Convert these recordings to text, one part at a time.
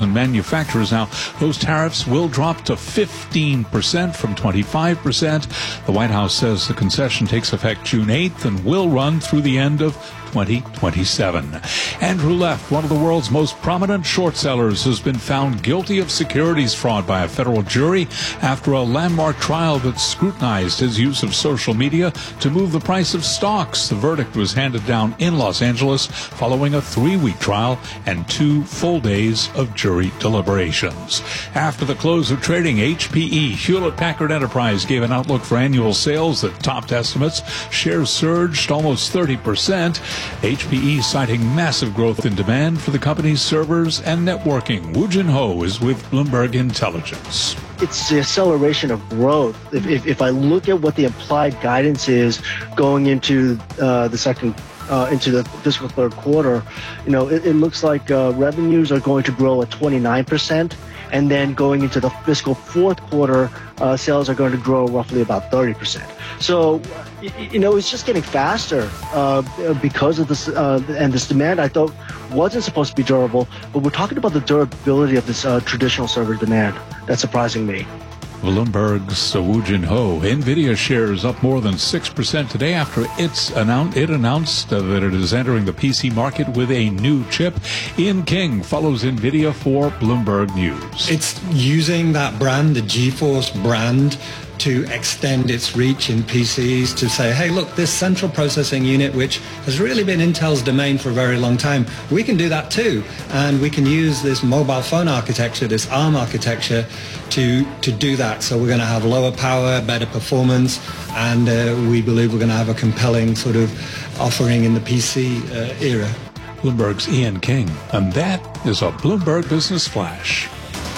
and manufacturers. Now, those tariffs will drop to 15% from 25%. The White House says the concession takes effect June 8th and will run through the end of 2027. Andrew Left, one of the world's most prominent short sellers, has been found guilty of securities fraud by a federal jury after a landmark trial that scrutinized his use of social media to move the price of stocks. The verdict was handed down in Los Angeles following a 3-week trial and 2 full days of jury deliberations. After the close of trading, HPE, Hewlett-Packard Enterprise, gave an outlook for annual sales that topped estimates. Shares surged almost 30%. HPE citing massive growth in demand for the company's servers and networking. Woo Jin Ho is with Bloomberg Intelligence. It's the acceleration of growth. If I look at what the implied guidance is going into into the fiscal third quarter, it looks like revenues are going to grow at 29%. And then going into the fiscal fourth quarter, sales are going to grow roughly about 30%. So, it's just getting faster because of this, and this demand I thought wasn't supposed to be durable. But we're talking about the durability of this traditional server demand. That's surprising me. Bloomberg's Woo Jin Ho. NVIDIA shares up more than 6% today after it announced that it is entering the PC market with a new chip. Ian King follows NVIDIA for Bloomberg News. It's using that brand, the GeForce brand, to extend its reach in PCs to say, hey, look, this central processing unit, which has really been Intel's domain for a very long time, we can do that too. And we can use this mobile phone architecture, this ARM architecture, to do that. So we're going to have lower power, better performance, and we believe we're going to have a compelling sort of offering in the PC era. Bloomberg's Ian King. And that is a Bloomberg Business Flash.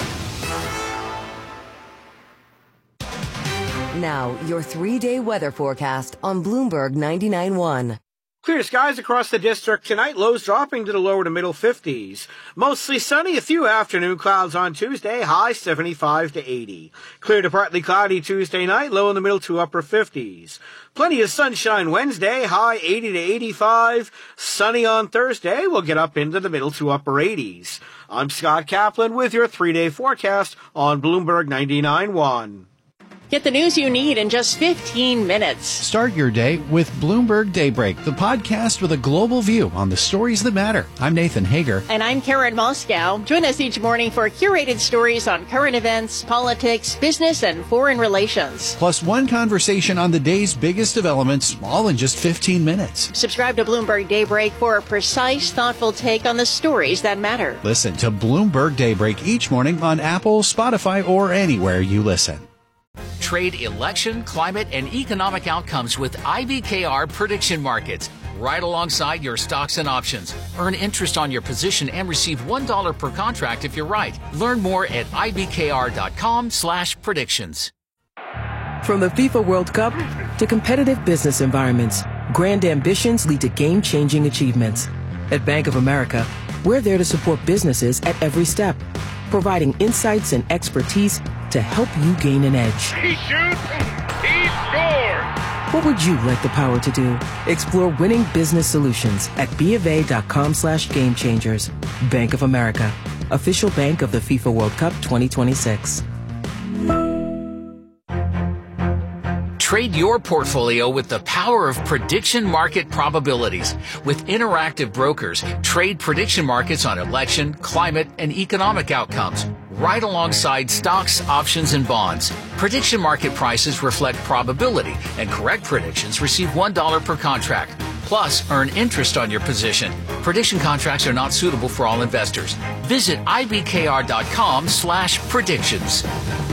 Now, your 3-day weather forecast on Bloomberg 99.1. Clear skies across the district tonight, lows dropping to the lower to middle 50s. Mostly sunny, a few afternoon clouds on Tuesday, high 75 to 80. Clear to partly cloudy Tuesday night, low in the middle to upper 50s. Plenty of sunshine Wednesday, high 80 to 85. Sunny on Thursday, we'll get up into the middle to upper 80s. I'm Scott Kaplan with your 3-day forecast on Bloomberg 99.1. Get the news you need in just 15 minutes. Start your day with Bloomberg Daybreak, the podcast with a global view on the stories that matter. I'm Nathan Hager. And I'm Karen Moscow. Join us each morning for curated stories on current events, politics, business, and foreign relations. Plus one conversation on the day's biggest developments, all in just 15 minutes. Subscribe to Bloomberg Daybreak for a precise, thoughtful take on the stories that matter. Listen to Bloomberg Daybreak each morning on Apple, Spotify, or anywhere you listen. Trade election, climate, and economic outcomes with IBKR prediction markets. Right alongside your stocks and options. Earn interest on your position and receive $1 per contract if you're right. Learn more at ibkr.com/predictions. From the FIFA World Cup to competitive business environments, grand ambitions lead to game-changing achievements. At Bank of America, we're there to support businesses at every step, providing insights and expertise to help you gain an edge. He shoots, he scores! What would you like the power to do? Explore winning business solutions at BofA.com/gamechangers. Bank of America, official bank of the FIFA World Cup 2026. Trade your portfolio with the power of prediction market probabilities. With Interactive Brokers, trade prediction markets on election, climate, and economic outcomes, right alongside stocks, options, and bonds. Prediction market prices reflect probability, and correct predictions receive $1 per contract. Plus, earn interest on your position. Prediction contracts are not suitable for all investors. Visit ibkr.com/predictions.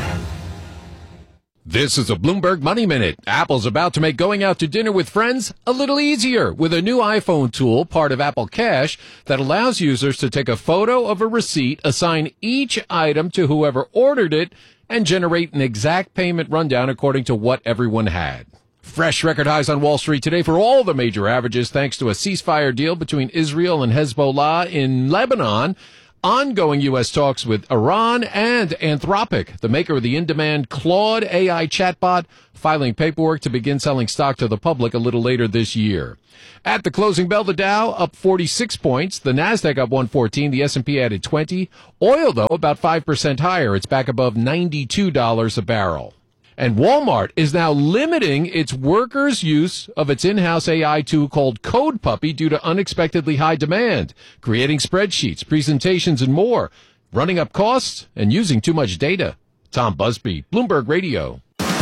This is a Bloomberg Money Minute. Apple's about to make going out to dinner with friends a little easier with a new iPhone tool, part of Apple Cash, that allows users to take a photo of a receipt, assign each item to whoever ordered it, and generate an exact payment rundown according to what everyone had. Fresh record highs on Wall Street today for all the major averages thanks to a ceasefire deal between Israel and Hezbollah in Lebanon. ongoing U.S. talks with Iran, and Anthropic, the maker of the in-demand Claude AI chatbot, filing paperwork to begin selling stock to the public a little later this year. At the closing bell, the Dow up 46 points, the Nasdaq up 114, the S&P added 20. Oil, though, about 5% higher. It's back above $92 a barrel. And Walmart is now limiting its workers' use of its in-house AI tool called Code Puppy due to unexpectedly high demand, creating spreadsheets, presentations, and more, running up costs and using too much data. Tom Busby, Bloomberg Radio.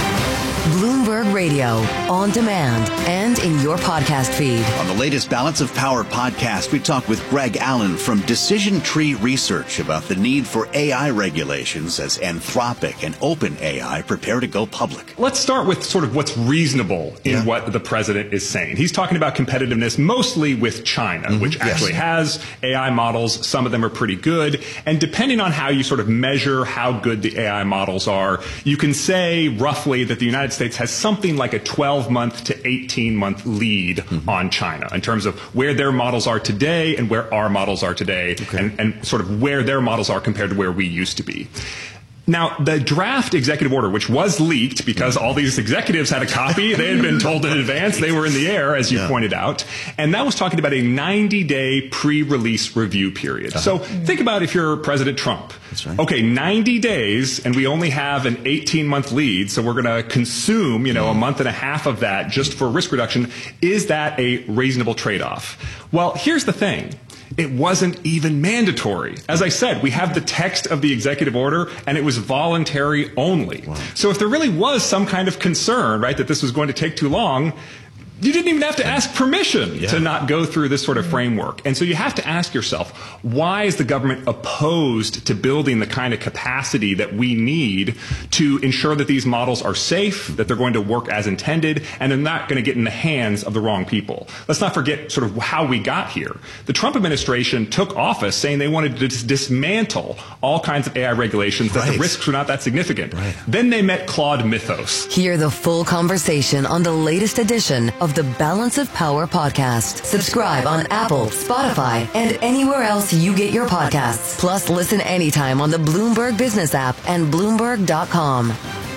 Bloomberg Radio, on demand and in your podcast feed. On the latest Balance of Power podcast, we talk with Greg Allen from Decision Tree Research about the need for AI regulations as Anthropic and OpenAI prepare to go public. Let's start with sort of what's reasonable in what the president is saying. He's talking about competitiveness mostly with China, which actually has AI models. Some of them are pretty good. And depending on how you sort of measure how good the AI models are, you can say roughly that the United States has something like a 12-month to 18-month lead on China in terms of where their models are today and where our models are today, and sort of where their models are compared to where we used to be. Now, the draft executive order, which was leaked because all these executives had a copy, they had been told in advance, they were in the air, as you pointed out, and that was talking about a 90-day pre-release review period. So think about if you're President Trump. That's right. Okay, 90 days, and we only have an 18-month lead, so we're going to consume, a month and a half of that just for risk reduction. Is that a reasonable trade-off? Well, here's the thing. It wasn't even mandatory. As I said, we have the text of the executive order, and it was voluntary only. Wow. So if there really was some kind of concern, right, that this was going to take too long, you didn't even have to ask permission to not go through this sort of framework. And so you have to ask yourself, why is the government opposed to building the kind of capacity that we need to ensure that these models are safe, that they're going to work as intended, and they're not going to get in the hands of the wrong people? Let's not forget sort of how we got here. The Trump administration took office saying they wanted to dismantle all kinds of AI regulations, that the risks were not that significant. Then they met Claude Mythos. Hear the full conversation on the latest edition of the Balance of Power podcast. Subscribe on Apple, Spotify, and anywhere else you get your podcasts. Plus, listen anytime on the Bloomberg Business app and Bloomberg.com.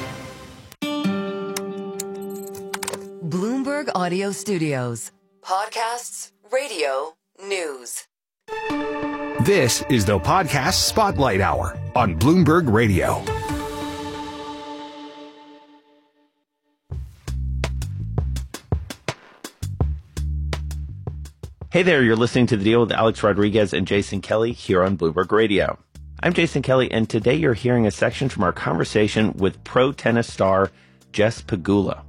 Bloomberg Audio Studios. Podcasts, radio, news. This is the Podcast Spotlight Hour on Bloomberg Radio. Hey there, you're listening to The Deal with Alex Rodriguez and Jason Kelly here on Bloomberg Radio. I'm Jason Kelly, and today you're hearing a section from our conversation with pro tennis star Jess Pegula.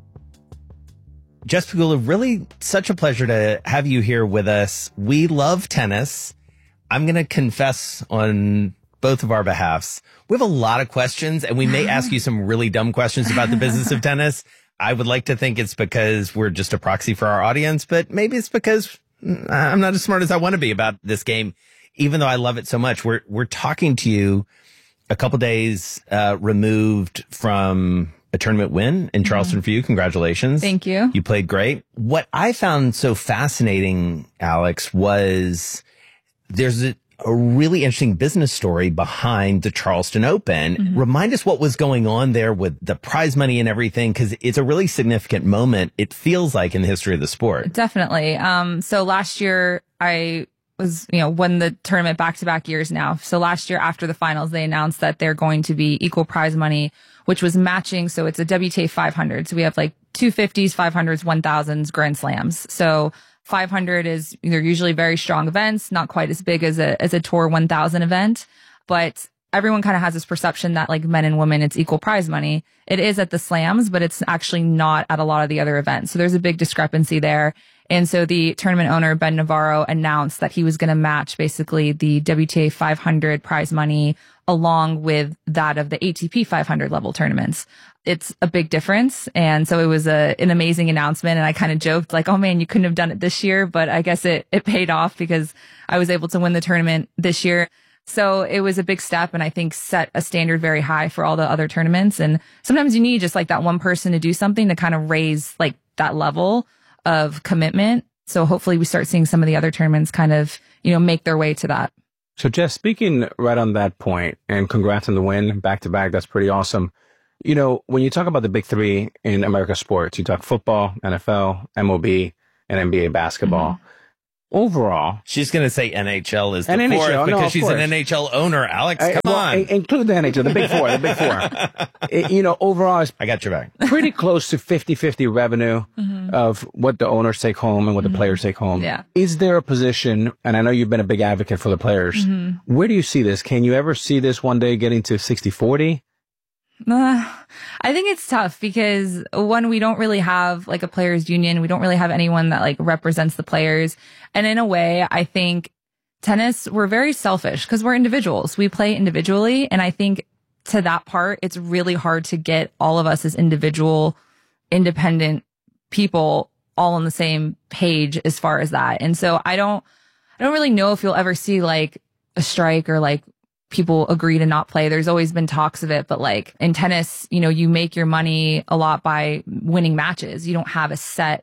Jess Pegula, really such a pleasure to have you here with us. We love tennis. I'm going to confess on both of our behalfs. We have a lot of questions, and we may ask you some really dumb questions about the business of tennis. I would like to think it's because we're just a proxy for our audience, but maybe it's because I'm not as smart as I want to be about this game, even though I love it so much. We're talking to you a couple days removed from a tournament win in Charleston for you. Congratulations. Thank you. You played great. What I found so fascinating, Alex, was there's a really interesting business story behind the Charleston Open. Remind us what was going on there with the prize money and everything, because it's a really significant moment, it feels like, in the history of the sport. Definitely. So last year I was, won the tournament back-to-back years now. So last year after the finals, they announced that they're going to be equal prize money, which was matching. So it's a WTA 500. So we have like 250s, 500s, 1000s, Grand Slams. So 500 is, they're usually very strong events, not quite as big as a tour 1000 event, but everyone kind of has this perception that like men and women, it's equal prize money. It is at the slams, but it's actually not at a lot of the other events. So there's a big discrepancy there. And so the tournament owner, Ben Navarro, announced that he was going to match basically the WTA 500 prize money along with that of the ATP 500 level tournaments. It's a big difference. And so it was an amazing announcement. And I kind of joked like, oh man, you couldn't have done it this year, but I guess it paid off because I was able to win the tournament this year. So it was a big step, and I think set a standard very high for all the other tournaments. And sometimes you need just like that one person to do something to kind of raise like that level of commitment. So hopefully we start seeing some of the other tournaments kind of, make their way to that. So, Jeff, speaking right on that point, and congrats on the win, back-to-back, that's pretty awesome. You know, when you talk about the big three in American sports, you talk football, NFL, MLB, and NBA basketball. Mm-hmm. Overall, she's going to say NHL is the fourth because she's an NHL owner. Alex, come on. Include the NHL, the big four. You know, overall, I got your back. Pretty close to 50-50 revenue of what the owners take home and what the players take home. Yeah. Is there a position, and I know you've been a big advocate for the players, where do you see this? Can you ever see this one day getting to 60-40? I think it's tough because one, we don't really have like a players union. We don't really have anyone that like represents the players. And in a way, I think tennis, we're very selfish because we're individuals. We play individually. And I think to that part, it's really hard to get all of us as individual, independent people all on the same page as far as that. And so I don't really know if you'll ever see like a strike or like people agree to not play. There's always been talks of it, but like in tennis, you know, you make your money a lot by winning matches. You don't have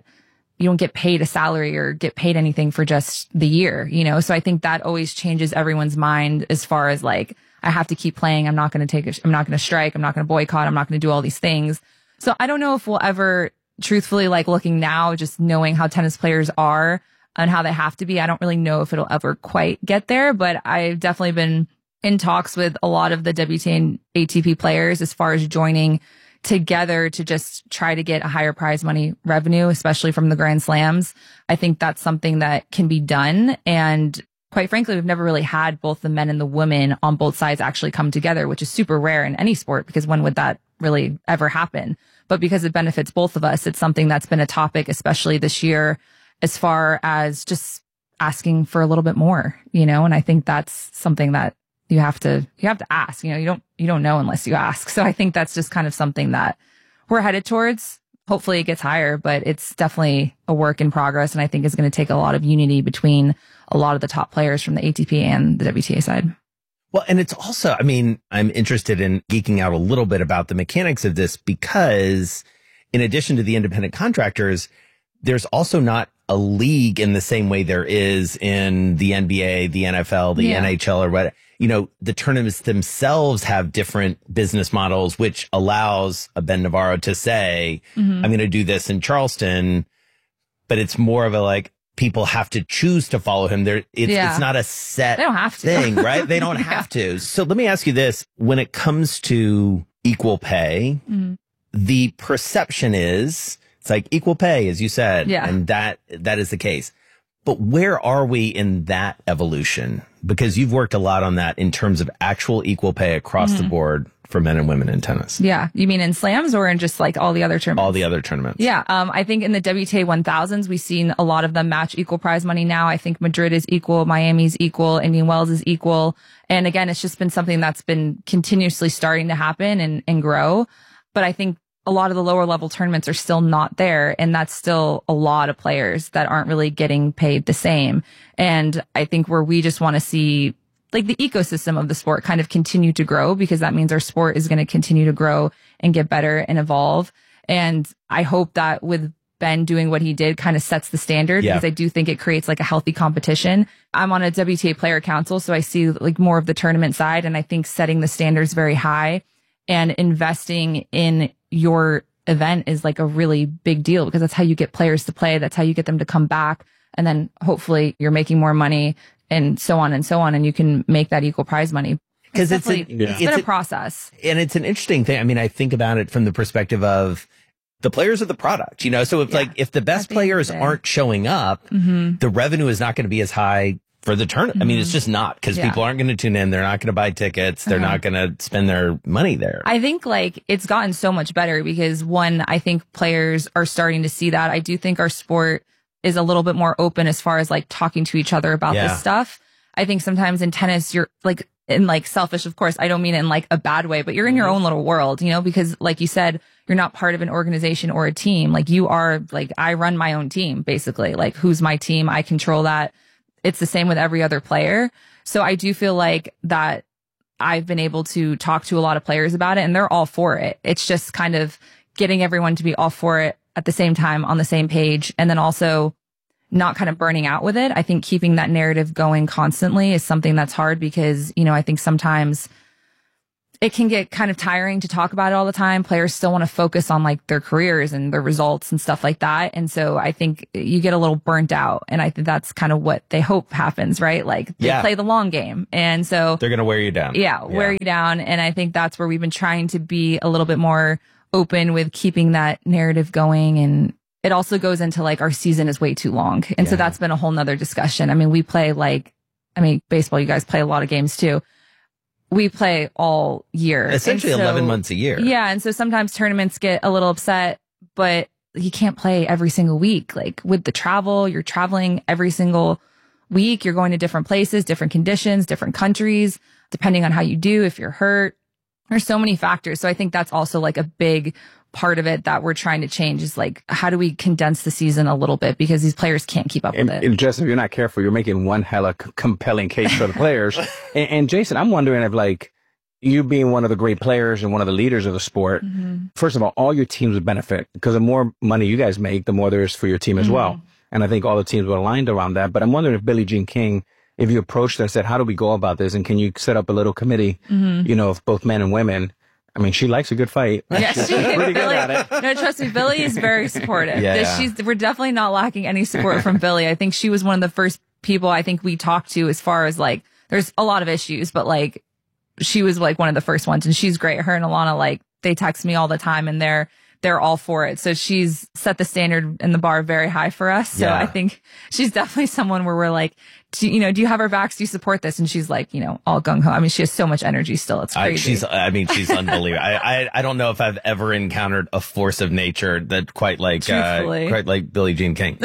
you don't get paid a salary or get paid anything for just the year, you know? So I think that always changes everyone's mind as far as like, I have to keep playing. I'm not going to strike. I'm not going to boycott. I'm not going to do all these things. So I don't know if we'll ever truthfully, like looking now, just knowing how tennis players are and how they have to be, I don't really know if it'll ever quite get there, but I've definitely been in talks with a lot of the WTA and ATP players as far as joining together to just try to get a higher prize money revenue, especially from the Grand Slams. I think that's something that can be done. And quite frankly, we've never really had both the men and the women on both sides actually come together, which is super rare in any sport because when would that really ever happen? But because it benefits both of us, it's something that's been a topic, especially this year, as far as just asking for a little bit more, you know, and I think that's something that you have to ask, you know, you don't know unless you ask. So I think that's just kind of something that we're headed towards. Hopefully it gets higher, but it's definitely a work in progress. And I think it's going to take a lot of unity between a lot of the top players from the ATP and the WTA side. Well, and it's also, I mean, I'm interested in geeking out a little bit about the mechanics of this because in addition to the independent contractors, there's also not a league in the same way there is in the NBA, the NFL, the NHL or what. You know, the tournaments themselves have different business models, which allows a Ben Navarro to say, I'm going to do this in Charleston, but it's more of a like, people have to choose to follow him. It's not a set they don't have to. thing, right? They don't have to. So let me ask you this. When it comes to equal pay, the perception is it's like equal pay, as you said, and that is the case. But where are we in that evolution? Because you've worked a lot on that in terms of actual equal pay across the board for men and women in tennis. Yeah. You mean in slams or in just like all the other tournaments? All the other tournaments. Yeah. I think in the WTA 1000s, we've seen a lot of them match equal prize money now. I think Madrid is equal. Miami's equal. Indian Wells is equal. And again, it's just been something that's been continuously starting to happen and grow. But I think a lot of the lower level tournaments are still not there. And that's still a lot of players that aren't really getting paid the same. And I think where we just want to see like the ecosystem of the sport kind of continue to grow because that means our sport is going to continue to grow and get better and evolve. And I hope that with Ben doing what he did kind of sets the standard because I do think it creates like a healthy competition. I'm on a WTA player council, so I see like more of the tournament side. And I think setting the standards very high and investing in your event is like a really big deal because that's how you get players to play. That's how you get them to come back. And then hopefully you're making more money and so on and so on. And you can make that equal prize money. Because it's been a process. And it's an interesting thing. I mean, I think about it from the perspective of the players are the product, you know? So if like, if the best players aren't showing up, the revenue is not going to be as high for the tournament. I mean, it's just not because people aren't going to tune in. They're not going to buy tickets. They're not going to spend their money there. I think like it's gotten so much better because one, I think players are starting to see that. I do think our sport is a little bit more open as far as like talking to each other about this stuff. I think sometimes in tennis, you're like, in like selfish, of course, I don't mean it in like a bad way, but you're in your own little world, you know, because like you said, you're not part of an organization or a team. Like you are like, I run my own team, basically. Like who's my team? I control that. It's the same with every other player. So I do feel like that I've been able to talk to a lot of players about it and they're all for it. It's just kind of getting everyone to be all for it at the same time on the same page. And then also not kind of burning out with it. I think keeping that narrative going constantly is something that's hard because, you know, I think sometimes it can get kind of tiring to talk about it all the time. Players still want to focus on like their careers and their results and stuff like that. And so I think you get a little burnt out. And I think that's kind of what they hope happens, right? Like they play the long game. And so they're going to wear you down. Yeah, wear you down. And I think that's where we've been trying to be a little bit more open with keeping that narrative going. And it also goes into like our season is way too long. And so that's been a whole nother discussion. I mean, we play baseball, you guys play a lot of games too. We play all year. Essentially 11 months a year. Yeah. And so sometimes tournaments get a little upset, but you can't play every single week. Like with the travel, you're traveling every single week. You're going to different places, different conditions, different countries, depending on how you do, if you're hurt. There's so many factors. So I think that's also like a big part of it that we're trying to change is like, how do we condense the season a little bit? Because these players can't keep up with it. And Justin, if you're not careful, you're making one hella compelling case for the players. and Jason, I'm wondering if like you being one of the great players and one of the leaders of the sport, first of all your teams would benefit because the more money you guys make, the more there is for your team as well. And I think all the teams were aligned around that. But I'm wondering if Billie Jean King, if you approached her and said, how do we go about this? And can you set up a little committee, you know, of both men and women? I mean, she likes a good fight. Yeah, She's pretty good at it. No, trust me, Billie is very supportive. Yeah. We're definitely not lacking any support from Billie. I think she was one of the first people I think we talked to as far as like, there's a lot of issues, but like, she was like one of the first ones and she's great. Her and Alana, like, they text me all the time and they're all for it. So she's set the standard and the bar very high for us. So I think she's definitely someone where we're like, do you have our backs? Do you support this? And she's like, you know, all gung ho. I mean, she has so much energy still. It's crazy. She's unbelievable. I don't know if I've ever encountered a force of nature that quite like Billie Jean King.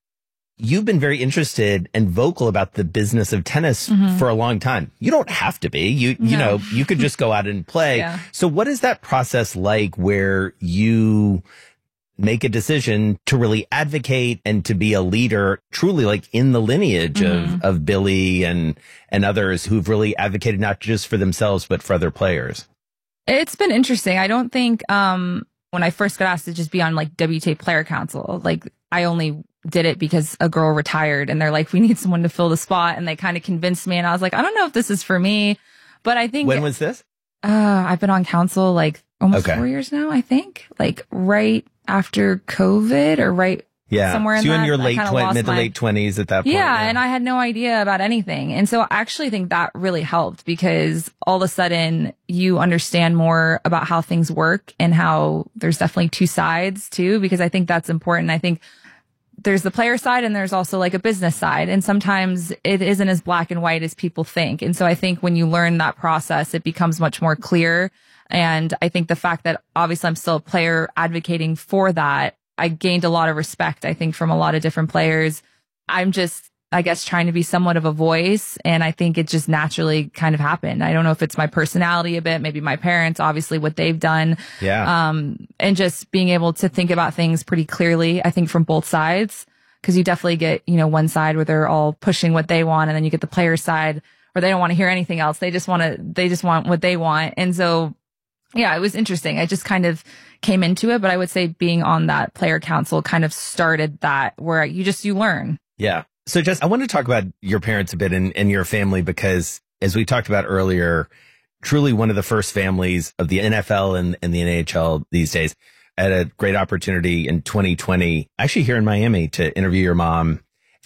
You've been very interested and vocal about the business of tennis for a long time. You don't have to be. You know, you could just go out and play. Yeah. So what is that process like where you make a decision to really advocate and to be a leader truly like in the lineage of Billie and others who've really advocated not just for themselves, but for other players? It's been interesting. I don't think, when I first got asked to just be on like WTA Player Council, like I only did it because a girl retired and they're like, we need someone to fill the spot. And they kind of convinced me. And I was like, I don't know if this is for me, but I think. When was this? I've been on council like almost 4 years now, I think, like right after COVID or right. Yeah. Somewhere in so that. In your mid to late 20s at that point. Yeah. And I had no idea about anything. And so I actually think that really helped because all of a sudden you understand more about how things work and how there's definitely two sides too, because I think that's important. I think there's the player side and there's also like a business side. And sometimes it isn't as black and white as people think. And so I think when you learn that process, it becomes much more clear. And I think the fact that obviously I'm still a player advocating for that, I gained a lot of respect, I think, from a lot of different players. I'm just, I guess, trying to be somewhat of a voice. And I think it just naturally kind of happened. I don't know if it's my personality a bit, maybe my parents, obviously what they've done. Yeah. And just being able to think about things pretty clearly, I think from both sides, because you definitely get, you know, one side where they're all pushing what they want. And then you get the player side where they don't want to hear anything else. They just want what they want. And so, yeah, it was interesting. I just kind of came into it, but I would say being on that player council kind of started that where you learn. Yeah. So Jess, I want to talk about your parents a bit and your family, because as we talked about earlier, truly one of the first families of the NFL and the NHL these days. I had a great opportunity in 2020, actually here in Miami, to interview your mom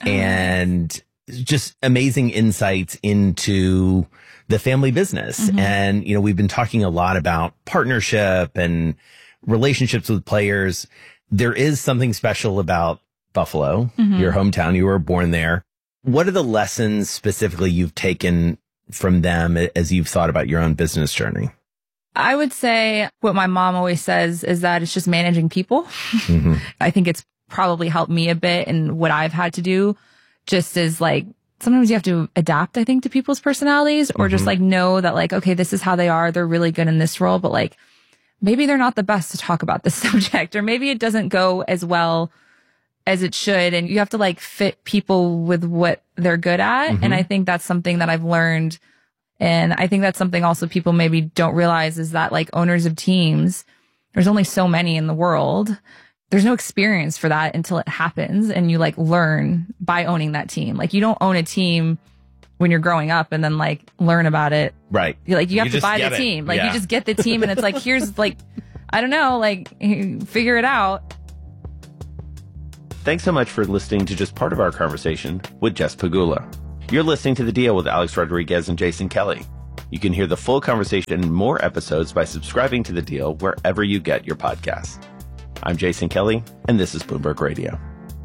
and just amazing insights into the family business. And, you know, we've been talking a lot about partnership and relationships with players. There is something special about Buffalo, your hometown. You were born there. What are the lessons specifically you've taken from them as you've thought about your own business journey? I would say what my mom always says is that it's just managing people. I think it's probably helped me a bit in what I've had to do, just as like, sometimes you have to adapt, I think, to people's personalities or just like know that like, okay, this is how they are. They're really good in this role, but like maybe they're not the best to talk about this subject, or maybe it doesn't go as well as it should. And you have to like fit people with what they're good at. And I think that's something that I've learned. And I think that's something also people maybe don't realize is that like owners of teams, there's only so many in the world. there's no experience for that until it happens, and you like learn by owning that team. Like you don't own a team when you're growing up and then like learn about it. Right. You have to buy the team. Like you just get the team and it's like, here's like, I don't know, like figure it out. Thanks so much for listening to just part of our conversation with Jess Pegula. You're listening to The Deal with Alex Rodriguez and Jason Kelly. You can hear the full conversation in more episodes by subscribing to The Deal wherever you get your podcasts. I'm Jason Kelly, and this is Bloomberg Radio.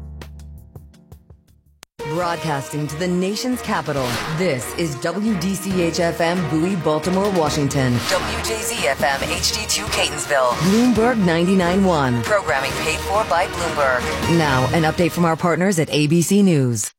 Broadcasting to the nation's capital, this is WDCH-FM Bowie, Baltimore, Washington. WJZ-FM HD2 Catonsville. Bloomberg 99.1. Programming paid for by Bloomberg. Now, an update from our partners at ABC News.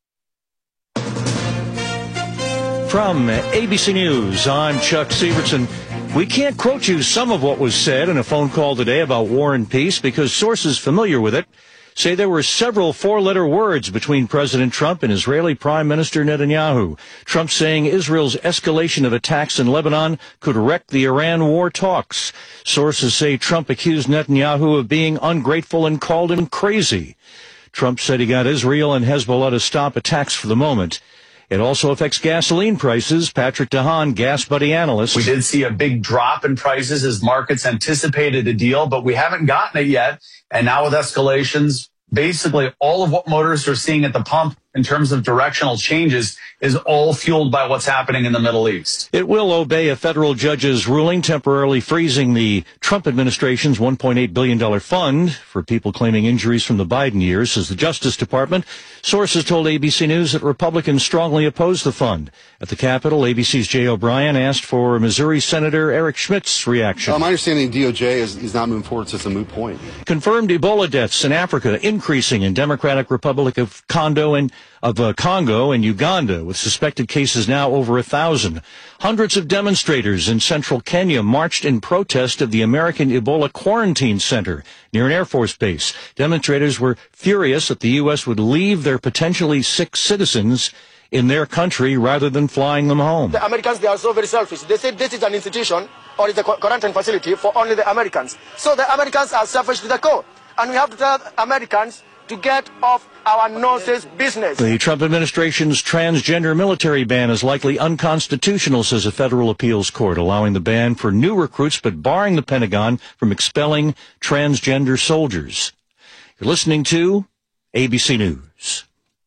From ABC News, I'm Chuck Severson. We can't quote you some of what was said in a phone call today about war and peace because sources familiar with it say there were several four-letter words between President Trump and Israeli Prime Minister Netanyahu. Trump saying Israel's escalation of attacks in Lebanon could wreck the Iran war talks. Sources say Trump accused Netanyahu of being ungrateful and called him crazy. Trump said he got Israel and Hezbollah to stop attacks for the moment. It also affects gasoline prices. Patrick DeHaan, Gas Buddy analyst. We did see a big drop in prices as markets anticipated a deal, but we haven't gotten it yet. And now with escalations, basically all of what motorists are seeing at the pump in terms of directional changes is all fueled by what's happening in the Middle East. It will obey a federal judge's ruling temporarily freezing the Trump administration's $1.8 billion fund for people claiming injuries from the Biden years, says the Justice Department. Sources told ABC News that Republicans strongly oppose the fund. At the Capitol, ABC's Jay O'Brien asked for Missouri Senator Eric Schmidt's reaction. My understanding DOJ is not moving forward, so it's a moot point. Confirmed Ebola deaths in Africa increasing in Democratic Republic of Congo and Uganda, with suspected cases now over 1,000. Hundreds of demonstrators in central Kenya marched in protest of the American Ebola Quarantine Center near an Air Force base. Demonstrators were furious that the U.S. would leave their potentially sick citizens in their country rather than flying them home. The Americans, they are so very selfish. They say this is an institution or it's a quarantine facility for only the Americans. So the Americans are selfish to the core. And we have to tell Americans to get off our noses business. The Trump administration's transgender military ban is likely unconstitutional, says a federal appeals court, allowing the ban for new recruits but barring the Pentagon from expelling transgender soldiers. You're listening to ABC News.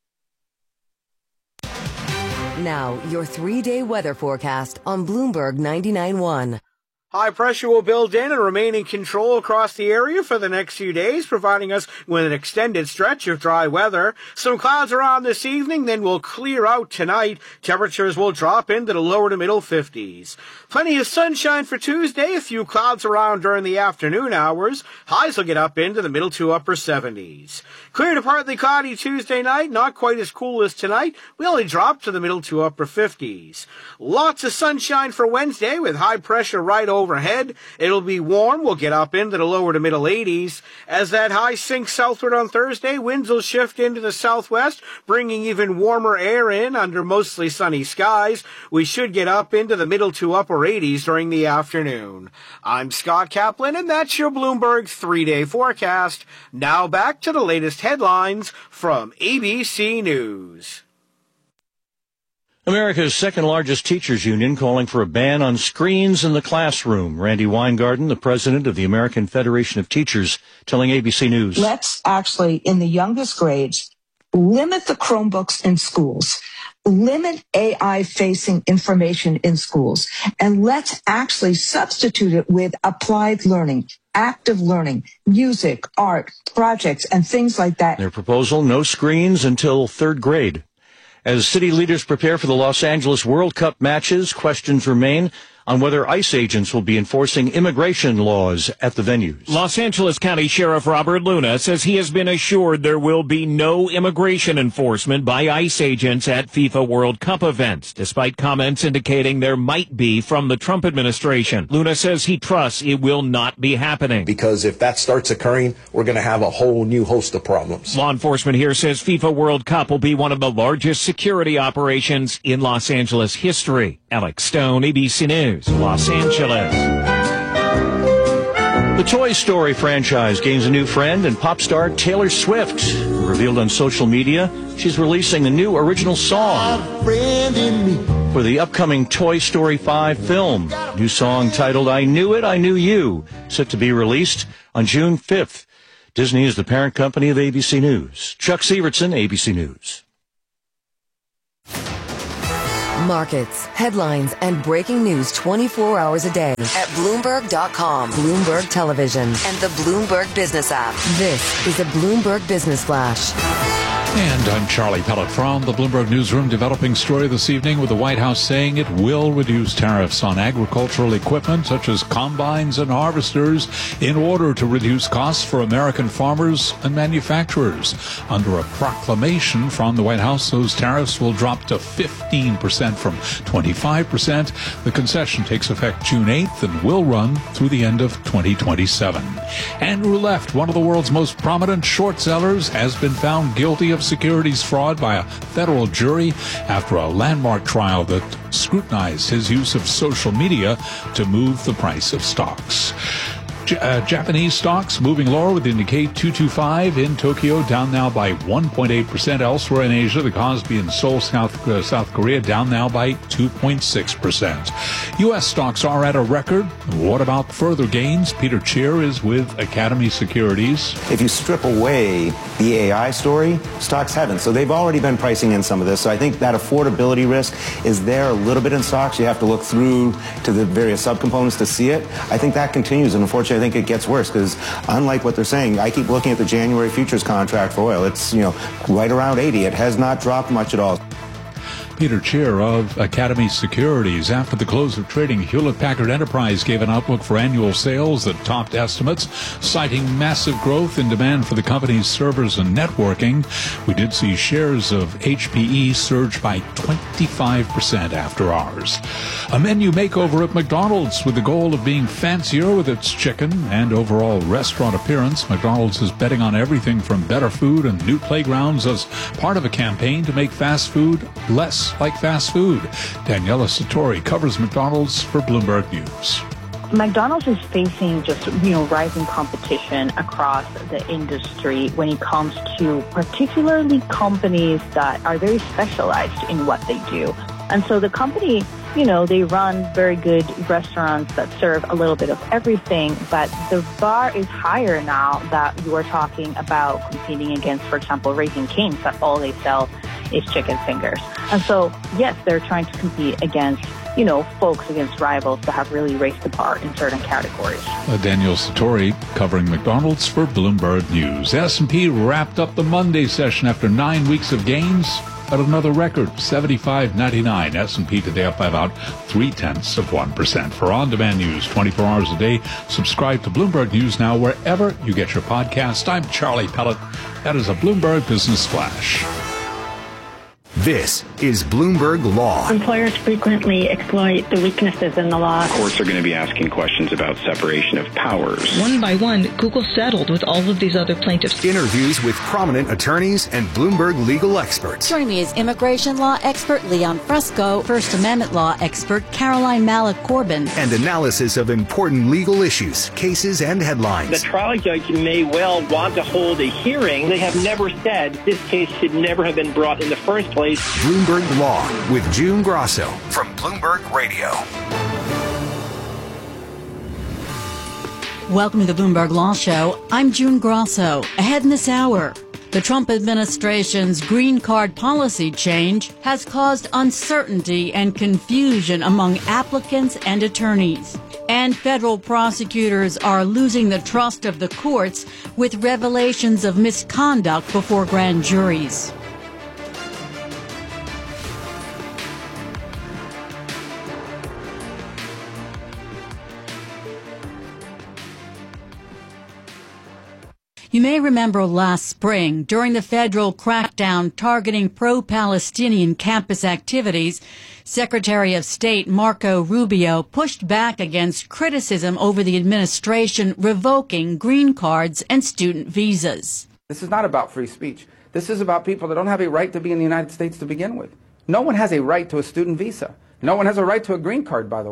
Now, your 3-day weather forecast on Bloomberg 99.1. High pressure will build in and remain in control across the area for the next few days, providing us with an extended stretch of dry weather. Some clouds around this evening, then will clear out tonight. Temperatures will drop into the lower to middle 50s. Plenty of sunshine for Tuesday, a few clouds around during the afternoon hours. Highs will get up into the middle to upper 70s. Clear to partly cloudy Tuesday night, not quite as cool as tonight. We only drop to the middle to upper 50s. Lots of sunshine for Wednesday with high pressure right overhead. It'll be warm. We'll get up into the lower to middle 80s. As that high sinks southward on Thursday, winds will shift into the southwest, bringing even warmer air in under mostly sunny skies. We should get up into the middle to upper 80s during the afternoon. I'm Scott Kaplan, and that's your Bloomberg 3-day forecast. Now back to the latest headlines from ABC News. America's second-largest teachers union calling for a ban on screens in the classroom. Randy Weingarten, the president of the American Federation of Teachers, telling ABC News. Let's actually, in the youngest grades, limit the Chromebooks in schools, limit AI-facing information in schools, and let's actually substitute it with applied learning, active learning, music, art, projects, and things like that. Their proposal, no screens until third grade. As city leaders prepare for the Los Angeles World Cup matches, questions remain on whether ICE agents will be enforcing immigration laws at the venues. Los Angeles County Sheriff Robert Luna says he has been assured there will be no immigration enforcement by ICE agents at FIFA World Cup events, despite comments indicating there might be from the Trump administration. Luna says he trusts it will not be happening. Because if that starts occurring, we're going to have a whole new host of problems. Law enforcement here says FIFA World Cup will be one of the largest security operations in Los Angeles history. Alex Stone, ABC News, Los Angeles. The Toy Story franchise gains a new friend in pop star Taylor Swift. Revealed on social media, she's releasing a new original song for the upcoming Toy Story 5 film. New song titled I Knew It, I Knew You, set to be released on June 5th. Disney is the parent company of ABC News. Chuck Severson, ABC News. Markets, headlines, and breaking news 24 hours a day at Bloomberg.com, Bloomberg Television, and the Bloomberg Business app. This is a Bloomberg Business Flash. And I'm Charlie Pellet from the Bloomberg Newsroom. Developing story this evening with the White House saying it will reduce tariffs on agricultural equipment such as combines and harvesters in order to reduce costs for American farmers and manufacturers. Under a proclamation from the White House, those tariffs will drop to 15% from 25%. The concession takes effect June 8th and will run through the end of 2027. Andrew Left, one of the world's most prominent short sellers, has been found guilty of securities fraud by a federal jury after a landmark trial that scrutinized his use of social media to move the price of stocks. Japanese stocks moving lower with the Nikkei 225 in Tokyo down now by 1.8%. Elsewhere in Asia, the Kospi in Seoul, South Korea down now by 2.6%. U.S. stocks are at a record. What about further gains? Peter Cheer is with Academy Securities. If you strip away the AI story, stocks haven't. So they've already been pricing in some of this. So I think that affordability risk is there a little bit in stocks. You have to look through to the various subcomponents to see it. I think that continues, and unfortunately I think it gets worse because unlike what they're saying, I keep looking at the January futures contract for oil. It's, right around 80. It has not dropped much at all. Peter Cheer of Academy Securities. After the close of trading, Hewlett-Packard Enterprise gave an outlook for annual sales that topped estimates, citing massive growth in demand for the company's servers and networking. We did see shares of HPE surge by 25% after hours. A menu makeover at McDonald's with the goal of being fancier with its chicken and overall restaurant appearance. McDonald's is betting on everything from better food and new playgrounds as part of a campaign to make fast food less like fast food. Daniela Satori covers McDonald's for Bloomberg News. McDonald's is facing just, rising competition across the industry when it comes to particularly companies that are very specialized in what they do. And so the company, they run very good restaurants that serve a little bit of everything, but the bar is higher now that you are talking about competing against, for example, Raising Cane's, that all they sell is chicken fingers. And so, yes, they're trying to compete against, folks, against rivals that have really raised the bar in certain categories. Daniel Satori covering McDonald's for Bloomberg News. S&P wrapped up the Monday session after 9 weeks of gains at another record, 75.99. S&P today up by about 0.3%. For on-demand news 24 hours a day, subscribe to Bloomberg News Now wherever you get your podcast. I'm Charlie Pellet. That is a Bloomberg Business Flash. This is Bloomberg Law. Employers frequently exploit the weaknesses in the law. Courts are going to be asking questions about separation of powers. One by one, Google settled with all of these other plaintiffs. Interviews with prominent attorneys and Bloomberg legal experts. Join me as immigration law expert Leon Fresco, First Amendment law expert Caroline Malik-Corbin, and analysis of important legal issues, cases, and headlines. The trial judge may well want to hold a hearing. They have never said this case should never have been brought in the first place. Bloomberg Law with June Grosso from Bloomberg Radio. Welcome to the Bloomberg Law Show. I'm June Grosso. Ahead in this hour, the Trump administration's green card policy change has caused uncertainty and confusion among applicants and attorneys. And federal prosecutors are losing the trust of the courts with revelations of misconduct before grand juries. You may remember last spring, during the federal crackdown targeting pro-Palestinian campus activities, Secretary of State Marco Rubio pushed back against criticism over the administration revoking green cards and student visas. This is not about free speech. This is about people that don't have a right to be in the United States to begin with. No one has a right to a student visa. No one has a right to a green card, by the way.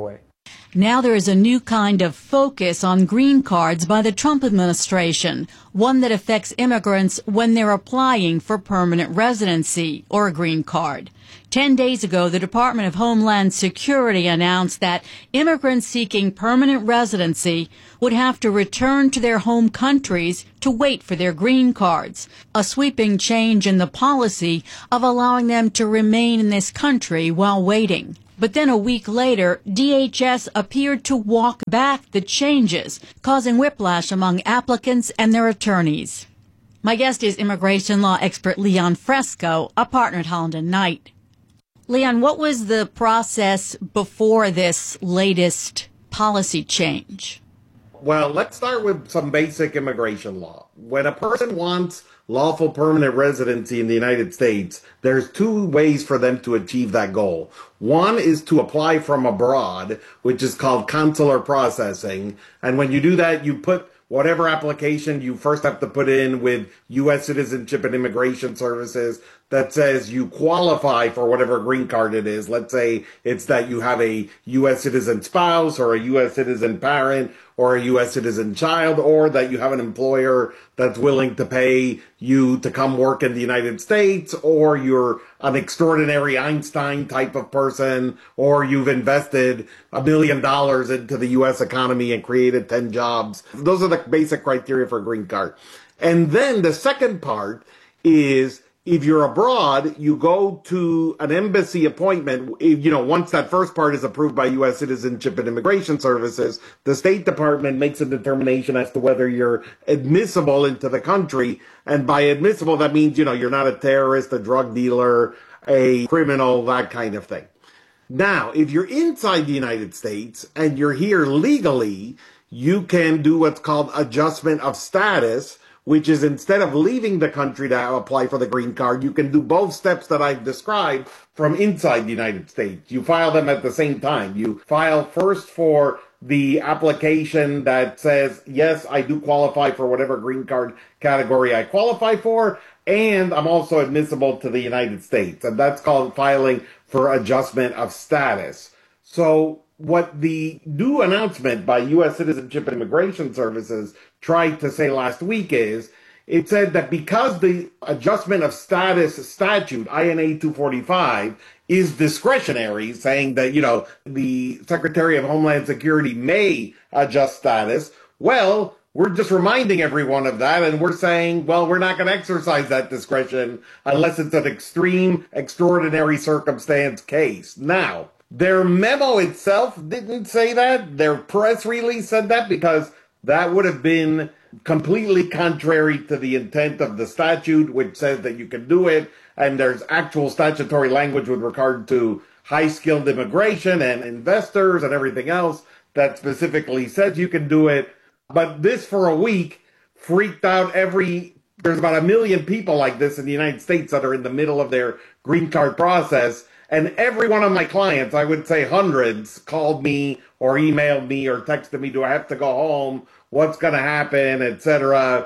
Now there is a new kind of focus on green cards by the Trump administration, one that affects immigrants when they're applying for permanent residency or a green card. 10 days ago, the Department of Homeland Security announced that immigrants seeking permanent residency would have to return to their home countries to wait for their green cards, a sweeping change in the policy of allowing them to remain in this country while waiting. But then a week later, DHS appeared to walk back the changes, causing whiplash among applicants and their attorneys. My guest is immigration law expert Leon Fresco, a partner at Holland & Knight. Leon, what was the process before this latest policy change? Well, let's start with some basic immigration law. When a person wants lawful permanent residency in the United States, there's two ways for them to achieve that goal. One is to apply from abroad, which is called consular processing. And when you do that, you put whatever application you first have to put in with U.S. Citizenship and Immigration Services that says you qualify for whatever green card it is. Let's say it's that you have a U.S. citizen spouse or a U.S. citizen parent or a U.S. citizen child, or that you have an employer that's willing to pay you to come work in the United States, or you're an extraordinary Einstein type of person, or you've invested $1 million into the U.S. economy and created 10 jobs. Those are the basic criteria for a green card. And then the second part is, if you're abroad, you go to an embassy appointment. Once that first part is approved by U.S. Citizenship and Immigration Services, the State Department makes a determination as to whether you're admissible into the country. And by admissible, that means, you're not a terrorist, a drug dealer, a criminal, that kind of thing. Now, if you're inside the United States and you're here legally, you can do what's called adjustment of status, which is instead of leaving the country to apply for the green card, you can do both steps that I've described from inside the United States. You file them at the same time. You file first for the application that says, yes, I do qualify for whatever green card category I qualify for, and I'm also admissible to the United States. And that's called filing for adjustment of status. So what the new announcement by U.S. Citizenship and Immigration Services tried to say last week is, it said that because the adjustment of status statute, INA 245, is discretionary, saying that, the Secretary of Homeland Security may adjust status, well, we're just reminding everyone of that, and we're saying, well, we're not going to exercise that discretion unless it's an extreme, extraordinary circumstance case. Now, their memo itself didn't say that. Their press release said that because that would have been completely contrary to the intent of the statute, which says that you can do it. And there's actual statutory language with regard to high-skilled immigration and investors and everything else that specifically says you can do it. But this, for a week, freaked out there's about 1 million people like this in the United States that are in the middle of their green card process. And every one of my clients, I would say hundreds, called me or emailed me or texted me, do I have to go home? What's going to happen, etc.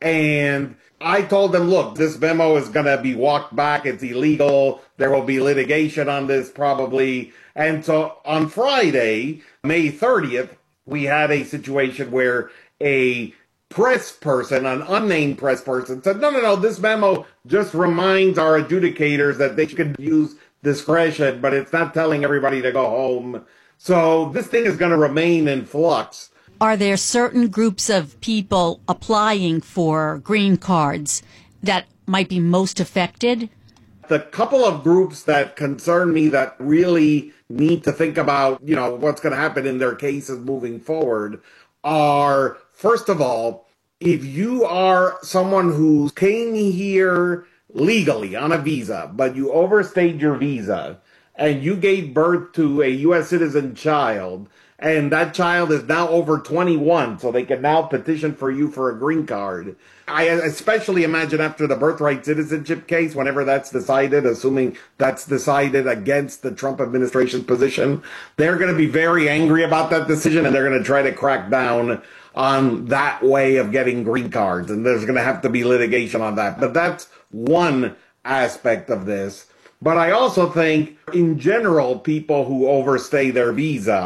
And I told them, look, this memo is going to be walked back. It's illegal. There will be litigation on this probably. And so on Friday, May 30th, we had a situation where a press person, an unnamed press person, said, no, this memo just reminds our adjudicators that they can use discretion, but it's not telling everybody to go home. So this thing is going to remain in flux. Are there certain groups of people applying for green cards that might be most affected? The couple of groups that concern me that really need to think about, what's going to happen in their cases moving forward are, first of all, if you are someone who came here legally on a visa, but you overstayed your visa and you gave birth to a U.S. citizen child, and that child is now over 21, so they can now petition for you for a green card. I especially imagine after the birthright citizenship case, whenever that's decided, assuming that's decided against the Trump administration's position, they're going to be very angry about that decision, and they're going to try to crack down on that way of getting green cards, and there's going to have to be litigation on that. But that's one aspect of this. But I also think, in general, people who overstay their visa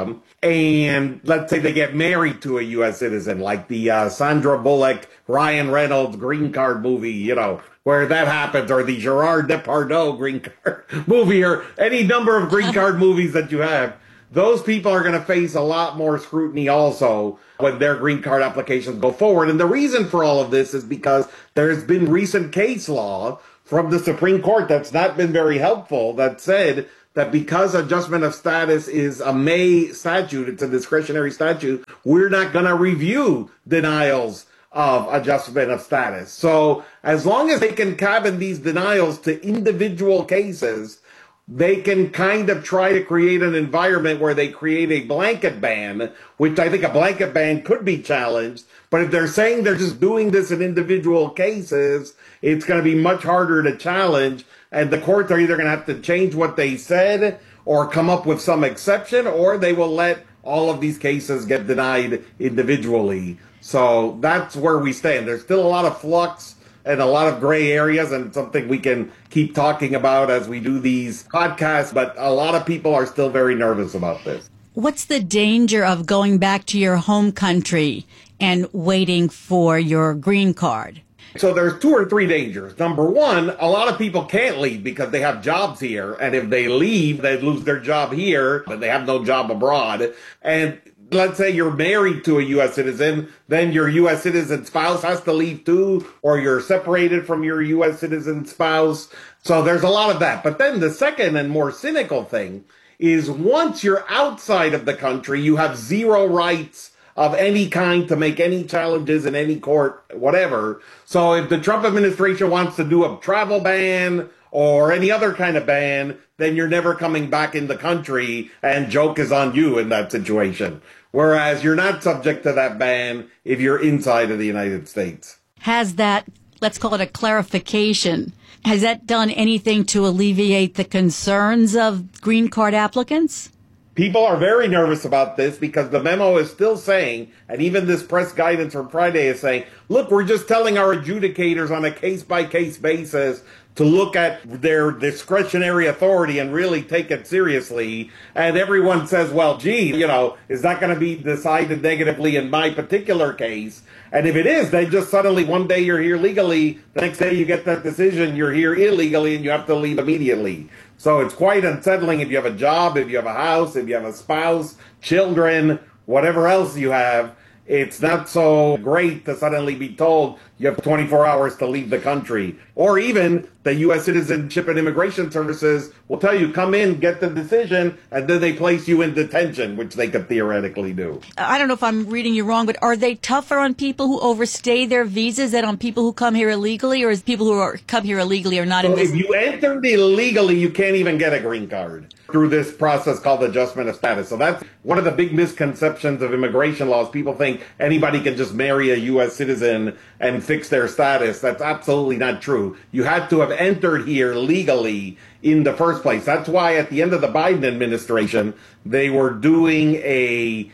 and let's say they get married to a U.S. citizen, like the Sandra Bullock, Ryan Reynolds green card movie, where that happens, or the Gerard Depardieu green card movie, or any number of green card movies that you have. Those people are going to face a lot more scrutiny also when their green card applications go forward. And the reason for all of this is because there's been recent case law from the Supreme Court that's not been very helpful that said that because adjustment of status is a May statute, it's a discretionary statute, we're not going to review denials of adjustment of status. So as long as they can cabin these denials to individual cases, they can kind of try to create an environment where they create a blanket ban, which I think a blanket ban could be challenged. But if they're saying they're just doing this in individual cases, it's going to be much harder to challenge. And the courts are either going to have to change what they said or come up with some exception, or they will let all of these cases get denied individually. So that's where we stand. There's still a lot of flux and a lot of gray areas, and it's something we can keep talking about as we do these podcasts, but a lot of people are still very nervous about this. What's the danger of going back to your home country and waiting for your green card? So there's 2 or 3 dangers. Number one, a lot of people can't leave because they have jobs here, and if they leave, they lose their job here, but they have no job abroad. And let's say you're married to a U.S. citizen, then your U.S. citizen spouse has to leave too, or you're separated from your U.S. citizen spouse. So there's a lot of that. But then the second and more cynical thing is once you're outside of the country, you have zero rights of any kind to make any challenges in any court, whatever. So if the Trump administration wants to do a travel ban or any other kind of ban, then you're never coming back in the country, and joke is on you in that situation. Whereas you're not subject to that ban if you're inside of the United States. Has that, let's call it a clarification, has that done anything to alleviate the concerns of green card applicants? People are very nervous about this because the memo is still saying, and even this press guidance from Friday is saying, look, we're just telling our adjudicators on a case-by-case basis to look at their discretionary authority and really take it seriously. And everyone says, well, gee, is that going to be decided negatively in my particular case? And if it is, then just suddenly one day you're here legally, the next day you get that decision, you're here illegally, and you have to leave immediately. So it's quite unsettling if you have a job, if you have a house, if you have a spouse, children, whatever else you have. It's not so great to suddenly be told you have 24 hours to leave the country. Or even the U.S. Citizenship and Immigration Services will tell you, come in, get the decision, and then they place you in detention, which they could theoretically do. I don't know if I'm reading you wrong, but are they tougher on people who overstay their visas than on people who come here illegally, or is people who come here illegally are not in this? If you entered illegally, you can't even get a green card through this process called adjustment of status. So that's one of the big misconceptions of immigration laws. People think anybody can just marry a U.S. citizen and fix their status. That's absolutely not true. You had to have entered here legally in the first place. That's why at the end of the Biden administration, they were doing a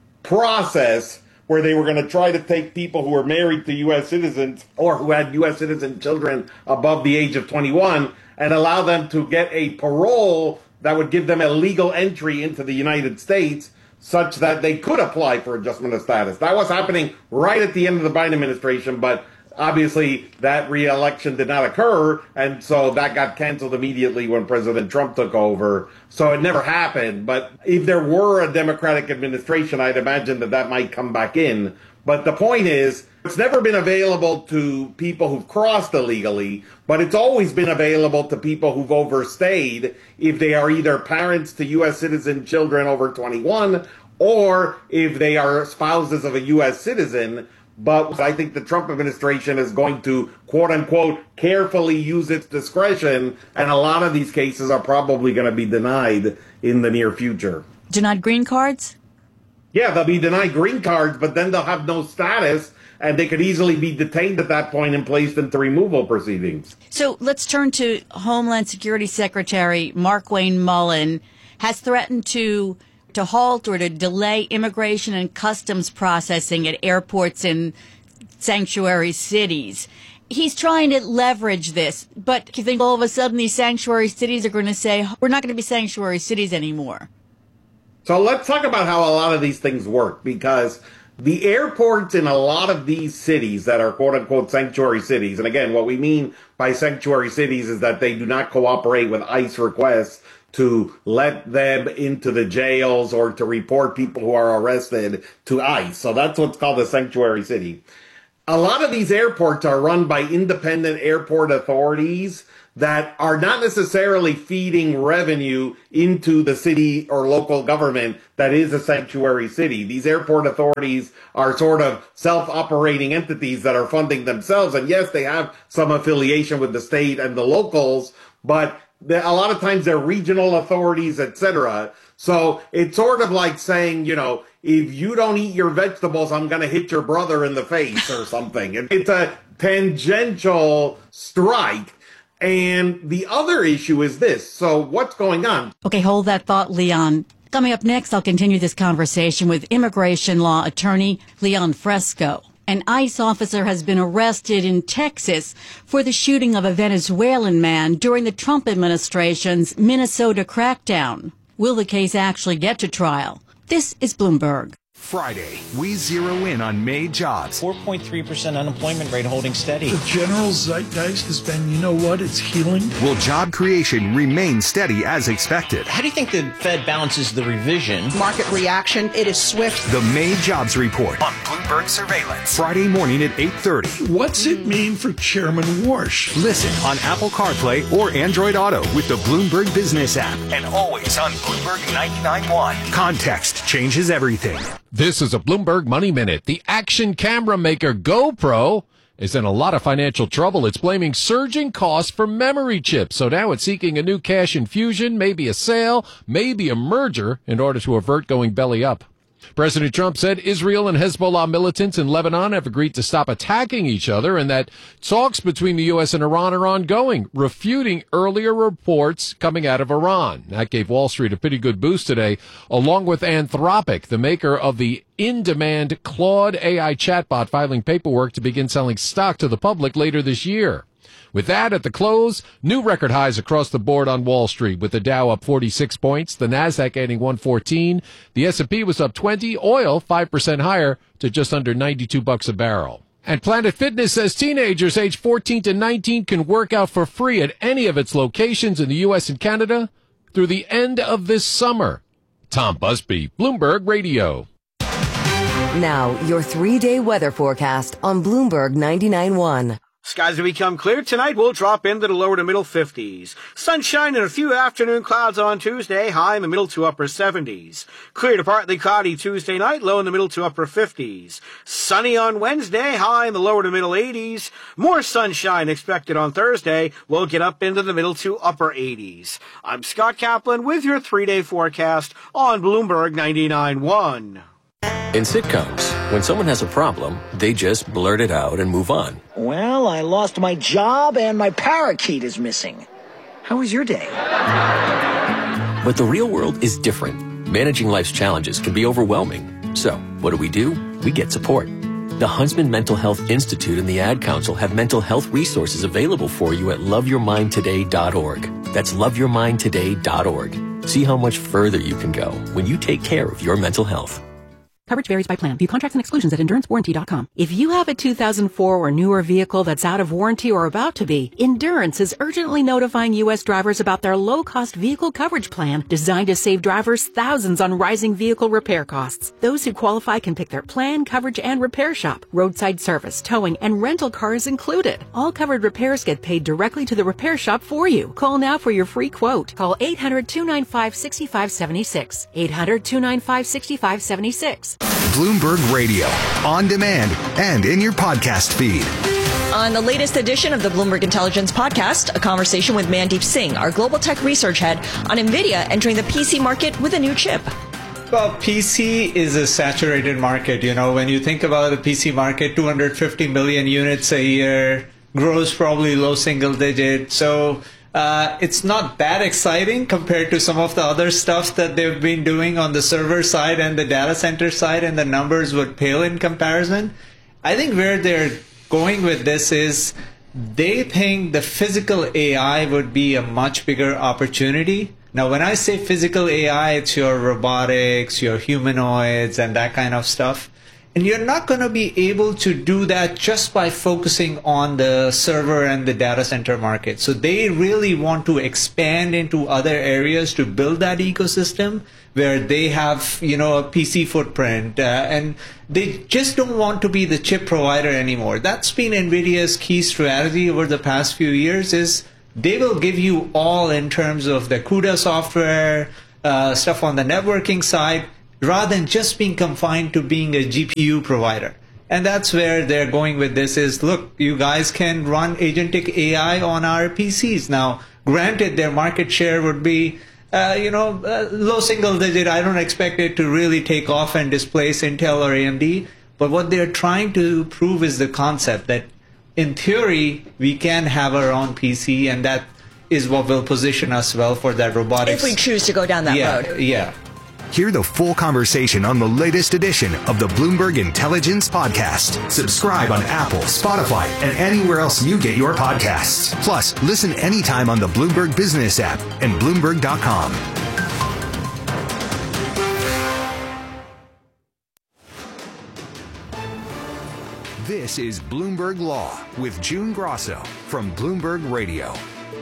process where they were going to try to take people who were married to U.S. citizens or who had U.S. citizen children above the age of 21 and allow them to get a parole that would give them a legal entry into the United States such that they could apply for adjustment of status. That was happening right at the end of the Biden administration, but obviously that re-election did not occur, and so that got canceled immediately when President Trump took over. So it never happened, but if there were a Democratic administration, I'd imagine that might come back in. But the point is, it's never been available to people who've crossed illegally, but it's always been available to people who've overstayed if they are either parents to U.S. citizen children over 21 or if they are spouses of a U.S. citizen. But I think the Trump administration is going to, quote unquote, carefully use its discretion, and a lot of these cases are probably going to be denied in the near future. Denied green cards? Yeah, they'll be denied green cards, but then they'll have no status, and they could easily be detained at that point and placed into removal proceedings. So let's turn to Homeland Security Secretary Markwayne Mullin has threatened to halt or to delay immigration and customs processing at airports in sanctuary cities. He's trying to leverage this, but do you think all of a sudden these sanctuary cities are going to say, we're not going to be sanctuary cities anymore? So let's talk about how a lot of these things work, because the airports in a lot of these cities that are quote-unquote sanctuary cities, and again, what we mean by sanctuary cities is that they do not cooperate with ICE requests to let them into the jails or to report people who are arrested to ICE. So that's what's called a sanctuary city. A lot of these airports are run by independent airport authorities that are not necessarily feeding revenue into the city or local government that is a sanctuary city. These airport authorities are sort of self-operating entities that are funding themselves. And yes, they have some affiliation with the state and the locals, but a lot of times they're regional authorities, etc. So it's sort of like saying, you know, if you don't eat your vegetables, I'm going to hit your brother in the face or something. It's a tangential strike. And the other issue is this. So what's going on? Okay, hold that thought, Leon. Coming up next, I'll continue this conversation with immigration law attorney Leon Fresco. An ICE officer has been arrested in Texas for the shooting of a Venezuelan man during the Trump administration's Minnesota crackdown. Will the case actually get to trial? This is Bloomberg. Friday, we zero in on May jobs. 4.3% unemployment rate holding steady. The general zeitgeist has been, you know what, it's healing. Will job creation remain steady as expected? How do you think the Fed balances the revision? Market reaction, it is swift. The May jobs report on Bloomberg Surveillance. Friday morning at 8:30. What's it mean for Chairman Warsh? Listen on Apple CarPlay or Android Auto with the Bloomberg Business app. And always on Bloomberg 99.1. Context changes everything. This is a Bloomberg Money Minute. The action camera maker GoPro is in a lot of financial trouble. It's blaming surging costs for memory chips. So now it's seeking a new cash infusion, maybe a sale, maybe a merger in order to avert going belly up. President Trump said Israel and Hezbollah militants in Lebanon have agreed to stop attacking each other and that talks between the U.S. and Iran are ongoing, refuting earlier reports coming out of Iran. That gave Wall Street a pretty good boost today, along with Anthropic, the maker of the in-demand Claude AI chatbot, filing paperwork to begin selling stock to the public later this year. With that, at the close, new record highs across the board on Wall Street, with the Dow up 46 points, the Nasdaq adding 114, the S&P was up 20, oil 5% higher to just under $92 a barrel. And Planet Fitness says teenagers aged 14 to 19 can work out for free at any of its locations in the U.S. and Canada through the end of this summer. Tom Busby, Bloomberg Radio. Now, your 3-day weather forecast on Bloomberg 99.1. Skies will become clear tonight. We'll drop into the lower to middle 50s. Sunshine and a few afternoon clouds on Tuesday, high in the middle to upper 70s. Clear to partly cloudy Tuesday night, low in the middle to upper 50s. Sunny on Wednesday, high in the lower to middle 80s. More sunshine expected on Thursday. We'll get up into the middle to upper 80s. I'm Scott Kaplan with your 3-day forecast on Bloomberg 99.1. In sitcoms, when someone has a problem, they just blurt it out and move on. Well, I lost my job and my parakeet is missing. How was your day? But the real world is different. Managing life's challenges can be overwhelming. So, what do? We get support. The Huntsman Mental Health Institute and the Ad Council have mental health resources available for you at loveyourmindtoday.org. That's loveyourmindtoday.org. See how much further you can go when you take care of your mental health. Coverage varies by plan. View contracts and exclusions at EnduranceWarranty.com. If you have a 2004 or newer vehicle that's out of warranty or about to be, Endurance is urgently notifying U.S. drivers about their low-cost vehicle coverage plan designed to save drivers thousands on rising vehicle repair costs. Those who qualify can pick their plan, coverage, and repair shop. Roadside service, towing, and rental cars included. All covered repairs get paid directly to the repair shop for you. Call now for your free quote. Call 800-295-6576. 800-295-6576. Bloomberg Radio, on demand and in your podcast feed. On the latest edition of the Bloomberg Intelligence Podcast, a conversation with Mandeep Singh, our global tech research head, on NVIDIA entering the PC market with a new chip. Well, PC is a saturated market. You know, when you think about the PC market, 250 million units a year, grows probably low single digit. So it's not that exciting compared to some of the other stuff that they've been doing on the server side and the data center side, and the numbers would pale in comparison. I think where they're going with this is they think the physical AI would be a much bigger opportunity Now, when I say physical AI, it's your robotics, your humanoids, and that kind of stuff. And you're not going to be able to do that just by focusing on the server and the data center market. So they really want to expand into other areas to build that ecosystem where they have, a PC footprint, and they just don't want to be the chip provider anymore. That's been NVIDIA's key strategy over the past few years is they will give you all in terms of the CUDA software, stuff on the networking side, rather than just being confined to being a GPU provider. And that's where they're going with this is, look, you guys can run agentic AI on our PCs. Now, granted, their market share would be, low single digit. I don't expect it to really take off and displace Intel or AMD. But what they're trying to prove is the concept that in theory, we can have our own PC, and that is what will position us well for that robotics. If we choose to go down that road. Yeah. Hear the full conversation on the latest edition of the Bloomberg Intelligence Podcast. Subscribe on Apple, Spotify, and anywhere else you get your podcasts. Plus, listen anytime on the Bloomberg Business app and Bloomberg.com. This is Bloomberg Law with June Grosso from Bloomberg Radio.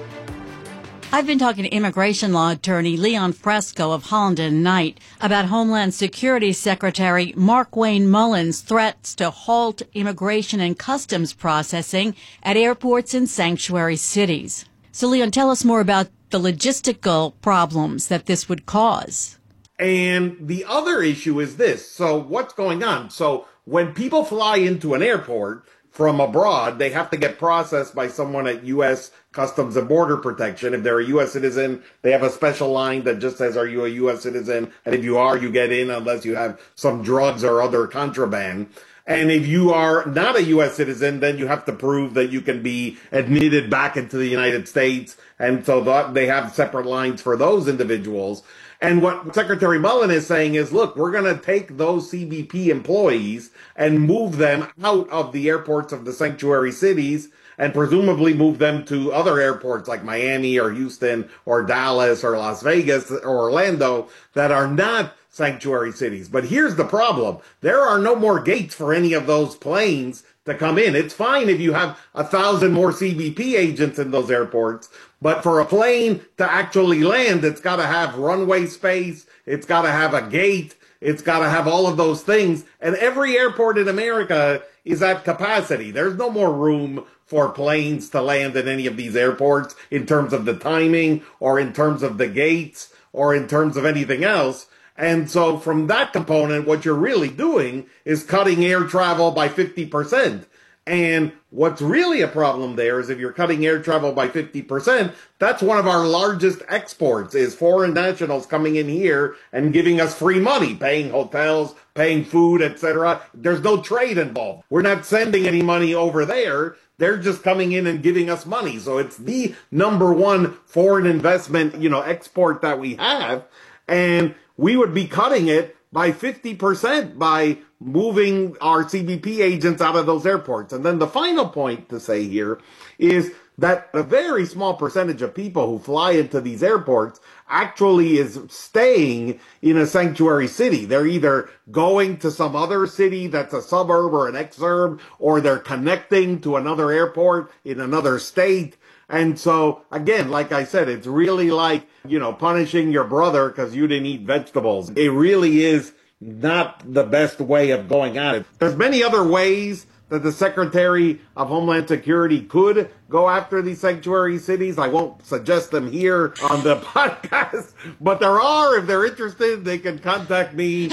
I've been talking to immigration law attorney Leon Fresco of Holland and Knight about Homeland Security Secretary Markwayne Mullin's threats to halt immigration and customs processing at airports in sanctuary cities. So, Leon, tell us more about the logistical problems that this would cause. And the other issue is this. So what's going on? So when people fly into an airport from abroad, they have to get processed by someone at U.S. Customs and Border Protection. If they're a U.S. citizen, they have a special line that just says, are you a U.S. citizen? And if you are, you get in unless you have some drugs or other contraband. And if you are not a U.S. citizen, then you have to prove that you can be admitted back into the United States. And so they have separate lines for those individuals. And what Secretary Mullin is saying is, look, we're going to take those CBP employees and move them out of the airports of the sanctuary cities and presumably move them to other airports like Miami or Houston or Dallas or Las Vegas or Orlando that are not sanctuary cities. But here's the problem. There are no more gates for any of those planes to come in. It's fine if you have 1,000 more CBP agents in those airports, but for a plane to actually land, it's got to have runway space, it's got to have a gate, it's got to have all of those things. And every airport in America is at capacity. There's no more room for planes to land in any of these airports in terms of the timing or in terms of the gates or in terms of anything else. And so from that component, what you're really doing is cutting air travel by 50%. And what's really a problem there is if you're cutting air travel by 50%, that's one of our largest exports is foreign nationals coming in here and giving us free money, paying hotels, paying food, etc. There's no trade involved. We're not sending any money over there. They're just coming in and giving us money. So it's the number one foreign investment, export that we have. And we would be cutting it by 50% by moving our CBP agents out of those airports. And then the final point to say here is that a very small percentage of people who fly into these airports actually is staying in a sanctuary city. They're either going to some other city that's a suburb or an exurb, or they're connecting to another airport in another state. And so, again, like I said, it's really like, punishing your brother because you didn't eat vegetables. It really is not the best way of going at it. There's many other ways that the Secretary of Homeland Security could go after these sanctuary cities. I won't suggest them here on the podcast, but there are. If they're interested, they can contact me.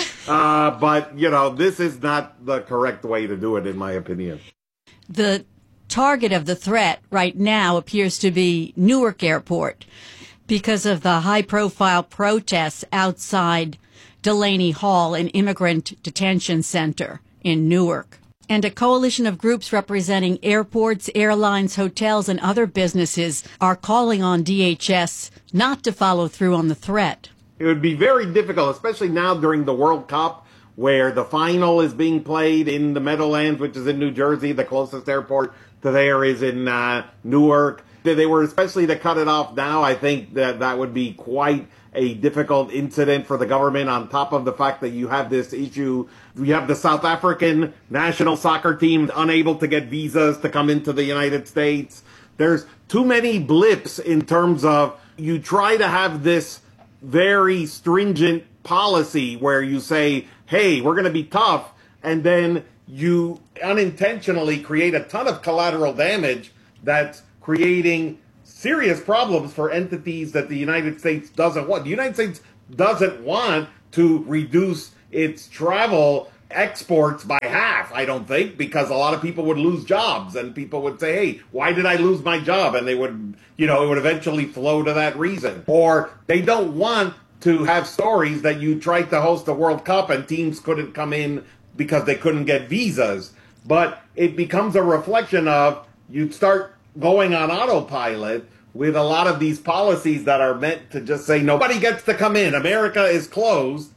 But, this is not the correct way to do it, in my opinion. The target of the threat right now appears to be Newark Airport because of the high-profile protests outside Delaney Hall, an immigrant detention center in Newark. And a coalition of groups representing airports, airlines, hotels, and other businesses are calling on DHS not to follow through on the threat. It would be very difficult, especially now during the World Cup, where the final is being played in the Meadowlands, which is in New Jersey. The closest airport to there is in Newark. they were especially to cut it off now. I think that would be quite a difficult incident for the government, on top of the fact that you have this issue. You have the South African national soccer team unable to get visas to come into the United States. There's too many blips in terms of you try to have this very stringent policy where you say, hey, we're going to be tough, and then you unintentionally create a ton of collateral damage that's creating serious problems for entities that the United States doesn't want. The United States doesn't want to reduce its travel exports by half, I don't think, because a lot of people would lose jobs, and people would say, hey, why did I lose my job? And they would, it would eventually flow to that reason. Or they don't want to have stories that you tried to host the World Cup and teams couldn't come in because they couldn't get visas. But it becomes a reflection of you start going on autopilot with a lot of these policies that are meant to just say nobody gets to come in, America is closed,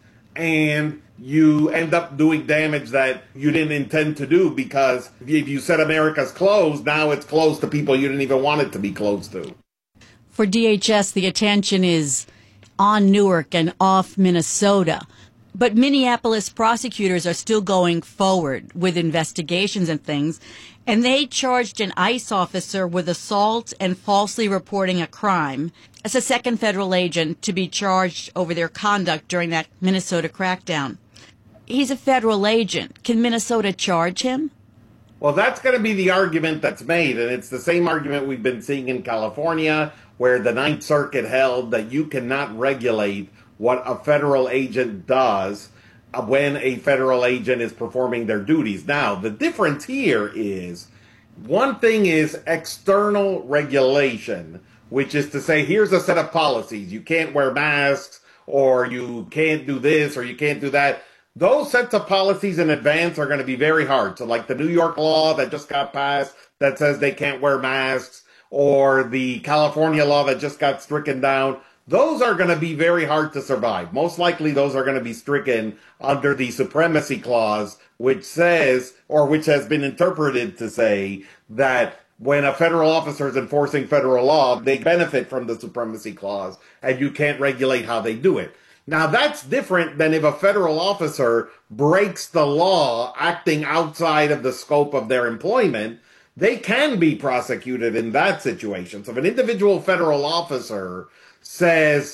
and you end up doing damage that you didn't intend to do, because if you said America's closed, now it's closed to people you didn't even want it to be closed to. For DHS, the attention is on Newark and off Minnesota. But Minneapolis prosecutors are still going forward with investigations and things, and they charged an ICE officer with assault and falsely reporting a crime as a second federal agent to be charged over their conduct during that Minnesota crackdown. He's a federal agent. Can Minnesota charge him? Well, that's going to be the argument that's made, and it's the same argument we've been seeing in California, where the Ninth Circuit held that you cannot regulate what a federal agent does when a federal agent is performing their duties. Now, the difference here is, one thing is external regulation, which is to say, here's a set of policies. You can't wear masks, or you can't do this, or you can't do that. Those sets of policies in advance are going to be very hard. So like the New York law that just got passed that says they can't wear masks, or the California law that just got stricken down, those are going to be very hard to survive. Most likely those are going to be stricken under the Supremacy Clause, which says, or which has been interpreted to say, that when a federal officer is enforcing federal law, they benefit from the Supremacy Clause, and you can't regulate how they do it. Now, that's different than if a federal officer breaks the law acting outside of the scope of their employment. They can be prosecuted in that situation. So if an individual federal officer says,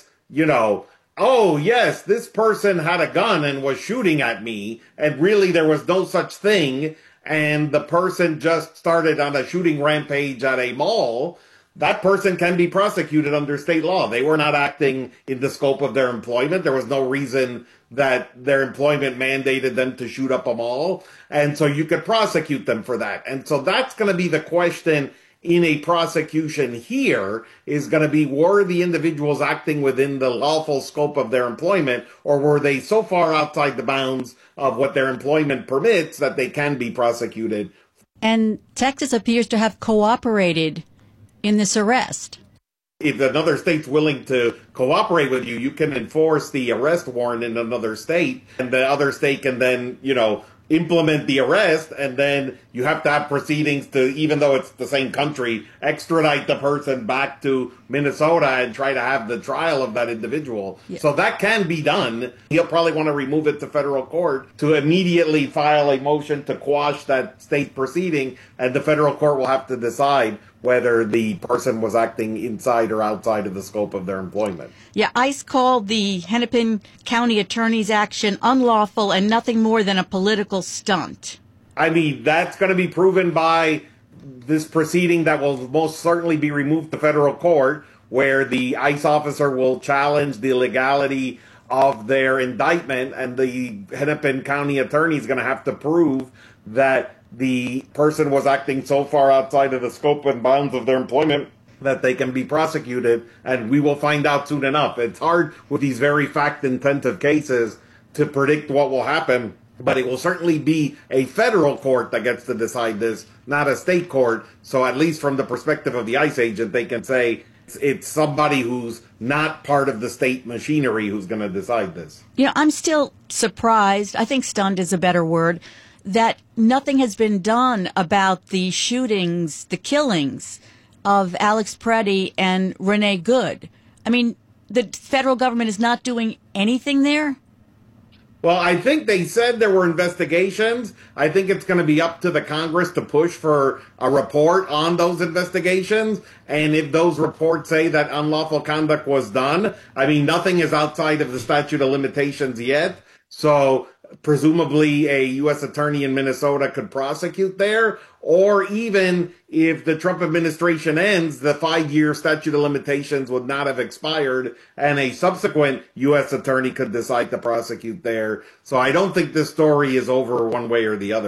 oh, yes, this person had a gun and was shooting at me, and really there was no such thing, and the person just started on a shooting rampage at a mall, that person can be prosecuted under state law. They were not acting in the scope of their employment. There was no reason that their employment mandated them to shoot up a mall. And so you could prosecute them for that. And so that's going to be the question in a prosecution here, is going to be, were the individuals acting within the lawful scope of their employment, or were they so far outside the bounds of what their employment permits that they can be prosecuted? And Texas appears to have cooperated in this arrest. If another state's willing to cooperate with you, you can enforce the arrest warrant in another state, and the other state can then, implement the arrest, and then you have to have proceedings to, even though it's the same country, extradite the person back to Minnesota and try to have the trial of that individual. Yeah. So that can be done. He'll probably want to remove it to federal court to immediately file a motion to quash that state proceeding, and the federal court will have to decide whether the person was acting inside or outside of the scope of their employment. Yeah, ICE called the Hennepin County Attorney's action unlawful and nothing more than a political stunt. I mean, that's going to be proven by this proceeding that will most certainly be removed to federal court, where the ICE officer will challenge the legality of their indictment, and the Hennepin County Attorney is going to have to prove that the person was acting so far outside of the scope and bounds of their employment that they can be prosecuted, and we will find out soon enough. It's hard with these very fact-intensive cases to predict what will happen, but it will certainly be a federal court that gets to decide this, not a state court. So at least from the perspective of the ICE agent, they can say it's somebody who's not part of the state machinery who's going to decide this. I'm still surprised, I think stunned is a better word, that nothing has been done about the shootings, the killings of Alex Preddy and Renee Good. I mean, the federal government is not doing anything there? Well, I think they said there were investigations. I think it's going to be up to the Congress to push for a report on those investigations. And if those reports say that unlawful conduct was done, I mean, nothing is outside of the statute of limitations yet. So presumably a U.S. attorney in Minnesota could prosecute there. Or even if the Trump administration ends, the 5-year statute of limitations would not have expired, and a subsequent U.S. attorney could decide to prosecute there. So I don't think this story is over one way or the other.